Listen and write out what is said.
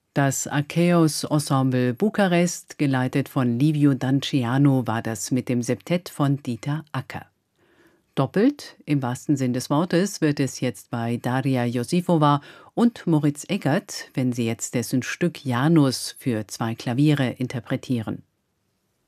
Das Archäus Ensemble Bukarest, geleitet von Livio Danciano, war das mit dem Septett von Dieter Acker. Doppelt, im wahrsten Sinn des Wortes, wird es jetzt bei Daria Josifova und Moritz Eggert, wenn sie jetzt dessen Stück Janus für 2 Klaviere interpretieren.